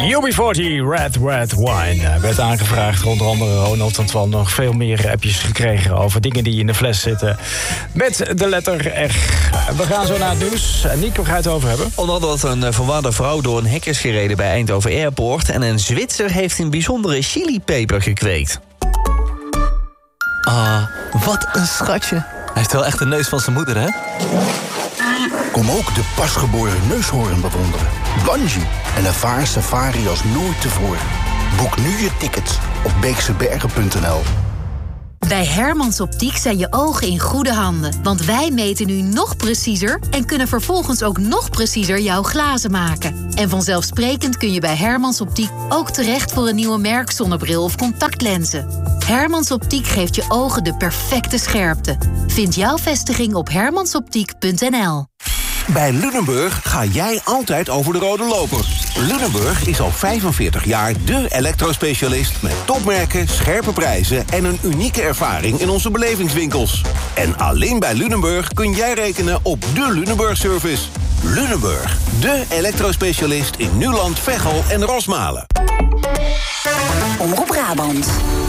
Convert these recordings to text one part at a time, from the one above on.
UB40, Red Wine. Werd aangevraagd, onder andere Ronald, want we hadden nog veel meer appjes gekregen over dingen die in de fles zitten. Met de letter R. We gaan zo naar het nieuws. Nico, ga je het over hebben? Onder andere dat een verwarde vrouw door een hek is gereden bij Eindhoven Airport. En een Zwitser heeft een bijzondere chilipeper gekweekt. Ah, wat een schatje. Hij heeft wel echt de neus van zijn moeder, hè? Kom ook de pasgeboren neushoorn bewonderen. Bungee en ervaar safari als nooit tevoren. Boek nu je tickets op beeksebergen.nl. Bij Hermans Optiek zijn je ogen in goede handen. Want wij meten nu nog preciezer en kunnen vervolgens ook nog preciezer jouw glazen maken. En vanzelfsprekend kun je bij Hermans Optiek ook terecht voor een nieuwe merkzonnebril of contactlenzen. Hermans Optiek geeft je ogen de perfecte scherpte. Vind jouw vestiging op hermansoptiek.nl. Bij Lunenburg ga jij altijd over de rode loper. Lunenburg is al 45 jaar dé elektrospecialist met topmerken, scherpe prijzen en een unieke ervaring in onze belevingswinkels. En alleen bij Lunenburg kun jij rekenen op de Lunenburg-service. Lunenburg, de elektrospecialist in Nuland, Veghel en Rosmalen. Omroep Brabant.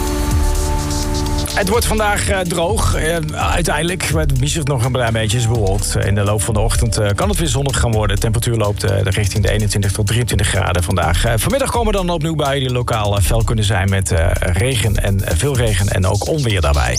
Het wordt vandaag droog. Uiteindelijk, het miezert nog een klein beetje. Is bewolkt. In de loop van de ochtend kan het weer zonnig gaan worden. De temperatuur loopt richting de 21 tot 23 graden vandaag. Vanmiddag komen dan opnieuw buien die lokaal fel kunnen zijn met regen en veel regen en ook onweer daarbij.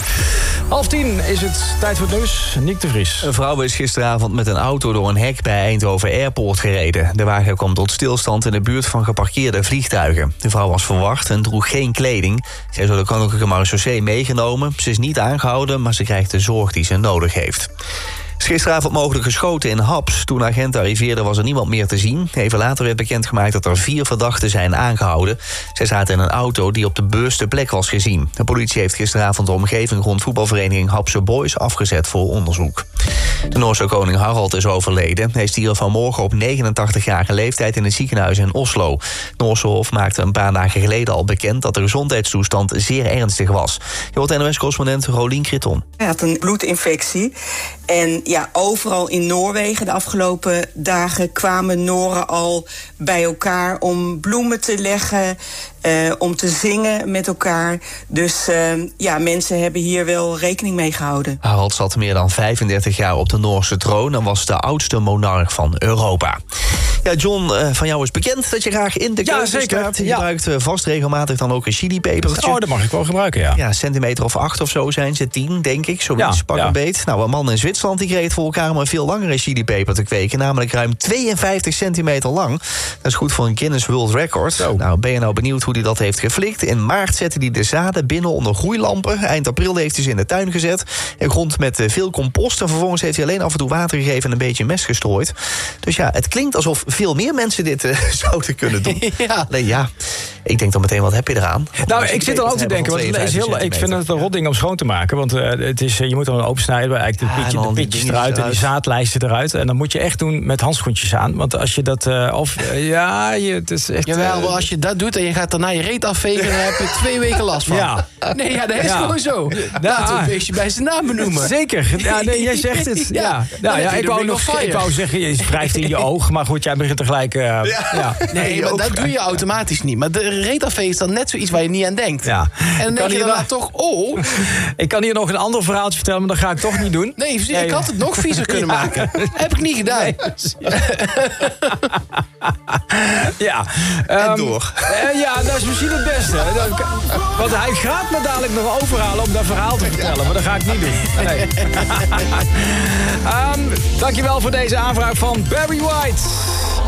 9:30 is het tijd voor het nieuws. Nick de Vries. Een vrouw is gisteravond met een auto door een hek bij Eindhoven Airport gereden. De wagen kwam tot stilstand in de buurt van geparkeerde vliegtuigen. De vrouw was verward en droeg geen kleding. Zij is door de Koninklijke Marechaussee meegenomen. Ze is niet aangehouden, maar ze krijgt de zorg die ze nodig heeft. Is gisteravond mogelijk geschoten in Haps. Toen agenten arriveerden was er niemand meer te zien. Even later werd bekendgemaakt dat er 4 verdachten zijn aangehouden. Zij zaten in een auto die op de bewuste plek was gezien. De politie heeft gisteravond de omgeving rond voetbalvereniging Hapse Boys afgezet voor onderzoek. De Noorse koning Harald is overleden. Hij stierf vanmorgen op 89-jarige leeftijd in het ziekenhuis in Oslo. Het Noorse Hof maakte een paar dagen geleden al bekend dat de gezondheidstoestand zeer ernstig was. Je hoort NOS-correspondent Rolien Kriton. Hij had een bloedinfectie. En ja, overal in Noorwegen de afgelopen dagen kwamen Noren al bij elkaar om bloemen te leggen, om te zingen met elkaar. Dus mensen hebben hier wel rekening mee gehouden. Harald zat meer dan 35 jaar op de Noorse troon en was de oudste monarch van Europa. Ja, John, van jou is bekend dat je graag in de keuken staat. Je gebruikt vast regelmatig dan ook een chilipepertje. Oh, dat mag ik wel gebruiken, ja. Ja, centimeter of 8 of zo zijn ze, 10, denk ik. Zoiets, pak een beet. Nou, een man in Zwitserland die kreeg het voor elkaar om een veel langere chilipeper te kweken. Namelijk ruim 52 centimeter lang. Dat is goed voor een Guinness World Record. Zo. Nou, ben je nou benieuwd hoe hij dat heeft geflikt? In maart zette hij de zaden binnen onder groeilampen. Eind april heeft hij ze in de tuin gezet. Een grond met veel compost. En vervolgens heeft hij alleen af en toe water gegeven en een beetje mest gestrooid. Dus ja, het klinkt alsof veel meer mensen dit zouden kunnen doen. Nee, ja, ik denk dan meteen, wat heb je eraan? Nou, ik zit er ook te denken, want het is ik vind het een rot ding om schoon te maken. Want het is, je moet dan opensnijden, eigenlijk de pitjes eruit en die zaadlijsten eruit. En dan moet je echt doen met handschoentjes aan. Want als je dat... het is echt... Jawel, maar als je dat doet en je gaat daarna je reet afvegen, dan heb je 2 weken last van. Ja. Nee, dat is gewoon zo. Laten we een beestje bij zijn naam benoemen. Zeker. Ja, nee, jij zegt het. Ik wou zeggen, je wrijft in je oog. Maar goed, jij begint tegelijk... Nee, maar dat doe je automatisch niet. Maar de reet afvegen is dan net zoiets waar je niet aan denkt. Ja. En dan denk je daarna toch, Ik kan hier nog een ander verhaaltje vertellen, maar dat ga ik toch niet doen. Nee, ik had het nog viezer kunnen maken. Heb ik niet gedaan. Nee. En door. Dat is misschien het beste. Want hij gaat me dadelijk nog overhalen om dat verhaal te vertellen. Maar dat ga ik niet doen. Nee. Dankjewel voor deze aanvraag van Barry White.